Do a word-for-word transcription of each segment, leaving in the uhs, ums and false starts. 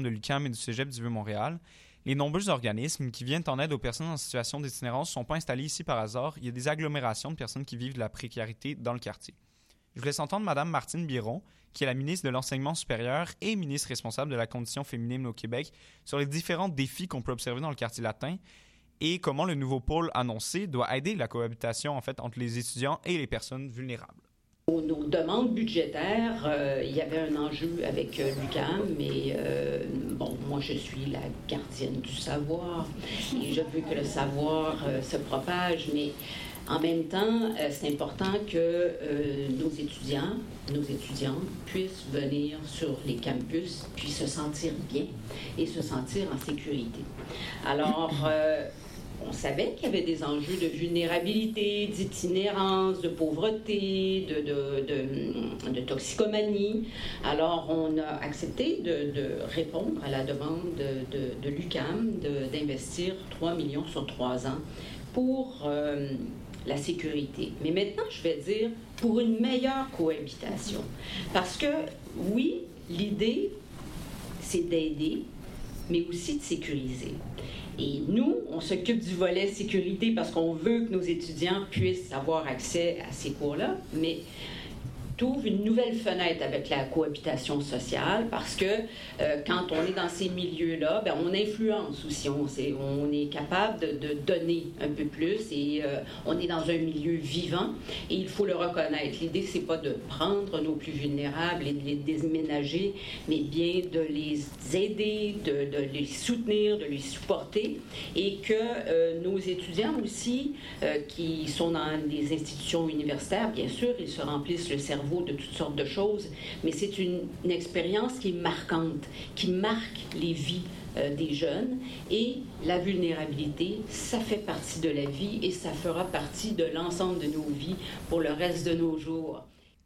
membres de l'U Q A M et du Cégep du Vieux-Montréal. Les nombreux organismes qui viennent en aide aux personnes en situation d'itinérance ne sont pas installés ici par hasard. Il y a des agglomérations de personnes qui vivent de la précarité dans le quartier. Je vous laisse entendre Mme Martine Biron, qui est la ministre de l'Enseignement supérieur et ministre responsable de la condition féminine au Québec, sur les différents défis qu'on peut observer dans le quartier latin et comment le nouveau pôle annoncé doit aider la cohabitation en fait, entre les étudiants et les personnes vulnérables. Pour nos demandes budgétaires, euh, il y avait un enjeu avec euh, l'U Q A M, mais euh, bon, moi je suis la gardienne du savoir et je veux que le savoir euh, se propage, mais en même temps, euh, c'est important que euh, nos étudiants, nos étudiantes puissent venir sur les campus, puis se sentir bien et se sentir en sécurité. Alors, euh, on savait qu'il y avait des enjeux de vulnérabilité, d'itinérance, de pauvreté, de, de, de, de toxicomanie. Alors, on a accepté de, de répondre à la demande de, de, de l'U Q A M de, d'investir trois millions sur trois ans pour euh, la sécurité. Mais maintenant, je vais dire pour une meilleure cohabitation. Parce que, oui, l'idée, c'est d'aider, mais aussi de sécuriser. Et nous, on s'occupe du volet sécurité parce qu'on veut que nos étudiants puissent avoir accès à ces cours-là, mais ouvre une nouvelle fenêtre avec la cohabitation sociale parce que euh, quand on est dans ces milieux-là, ben, on influence aussi, on, c'est, on est capable de, de donner un peu plus et euh, on est dans un milieu vivant et il faut le reconnaître. L'idée, c'est pas de prendre nos plus vulnérables et de les déménager, mais bien de les aider, de, de les soutenir, de les supporter et que euh, nos étudiants aussi euh, qui sont dans des institutions universitaires, bien sûr, ils se remplissent le cerveau de toutes sortes de choses, mais c'est une, une expérience qui est marquante, qui marque les vies euh, des jeunes et la vulnérabilité, ça fait partie de la vie et ça fera partie de l'ensemble de nos vies pour le reste de nos jours.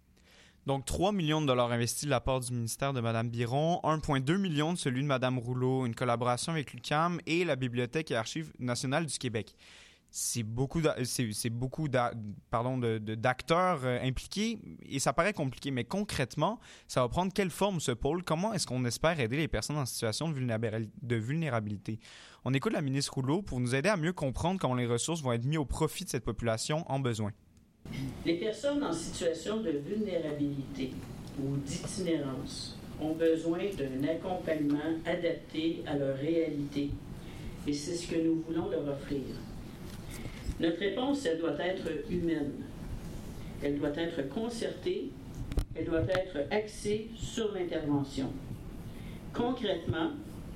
Donc, trois millions de dollars investis de la part du ministère de Mme Biron, un virgule deux million de celui de Mme Rouleau, une collaboration avec l'U Q A M et la Bibliothèque et Archives nationales du Québec. C'est beaucoup, c'est, c'est beaucoup pardon, de, de, d'acteurs euh, impliqués et ça paraît compliqué, mais concrètement, ça va prendre quelle forme ce pôle? Comment est-ce qu'on espère aider les personnes en situation de vulnérabilité? On écoute la ministre Rouleau pour nous aider à mieux comprendre comment les ressources vont être mises au profit de cette population en besoin. Les personnes en situation de vulnérabilité ou d'itinérance ont besoin d'un accompagnement adapté à leur réalité et c'est ce que nous voulons leur offrir. Notre réponse, elle doit être humaine. Elle doit être concertée. Elle doit être axée sur l'intervention. Concrètement,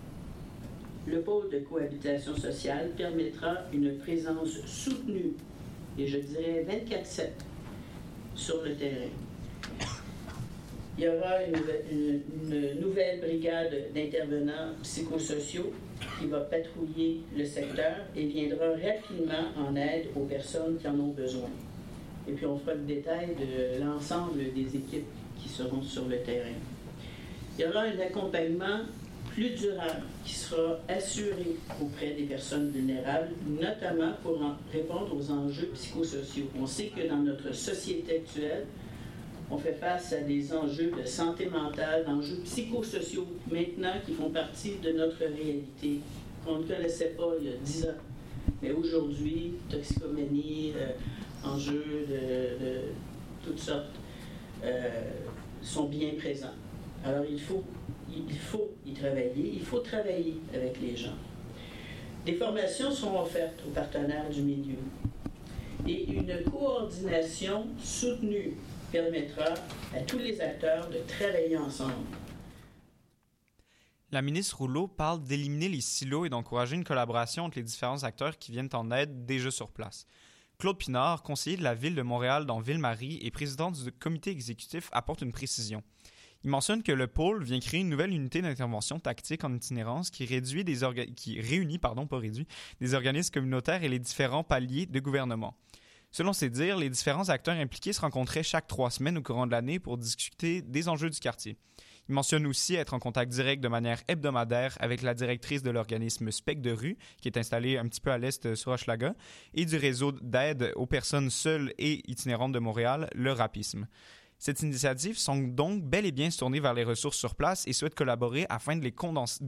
le pôle de cohabitation sociale permettra une présence soutenue, et je dirais vingt-quatre sept, sur le terrain. Il y aura une, une, une nouvelle brigade d'intervenants psychosociaux qui va patrouiller le secteur et viendra rapidement en aide aux personnes qui en ont besoin. Et puis on fera le détail de l'ensemble des équipes qui seront sur le terrain. Il y aura un accompagnement plus durable qui sera assuré auprès des personnes vulnérables, notamment pour en répondre aux enjeux psychosociaux. On sait que dans notre société actuelle, on fait face à des enjeux de santé mentale, d'enjeux psychosociaux maintenant qui font partie de notre réalité, qu'on ne connaissait pas il y a dix ans. Mais aujourd'hui, toxicomanie, euh, enjeux de, de toutes sortes euh, sont bien présents. Alors il faut, il faut y travailler, il faut travailler avec les gens. Des formations seront offertes aux partenaires du milieu et une coordination soutenue permettra à tous les acteurs de travailler ensemble. La ministre Rouleau parle d'éliminer les silos et d'encourager une collaboration entre les différents acteurs qui viennent en aide déjà sur place. Claude Pinard, conseiller de la Ville de Montréal dans Ville-Marie et président du comité exécutif, apporte une précision. Il mentionne que le pôle vient créer une nouvelle unité d'intervention tactique en itinérance qui, réduit des orga- qui réunit pardon, pas réduit, des organismes communautaires et les différents paliers de gouvernement. Selon ses dires, les différents acteurs impliqués se rencontraient chaque trois semaines au courant de l'année pour discuter des enjeux du quartier. Il mentionne aussi être en contact direct de manière hebdomadaire avec la directrice de l'organisme S P E C de rue, qui est installé un petit peu à l'est sur Hochelaga, et du réseau d'aide aux personnes seules et itinérantes de Montréal, le RAPISM. Cette initiative semble donc bel et bien se tourner vers les ressources sur place et souhaite collaborer afin de les condenser,